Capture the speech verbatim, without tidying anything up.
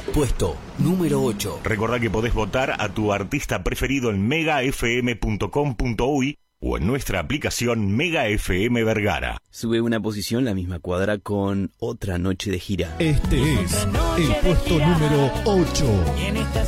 Puesto número ocho. Recordá que podés votar a tu artista preferido en mega f m punto com punto uy o en nuestra aplicación Mega F M Vergara. Sube una posición la misma cuadra con Otra Noche de Gira. Este es el puesto número ocho.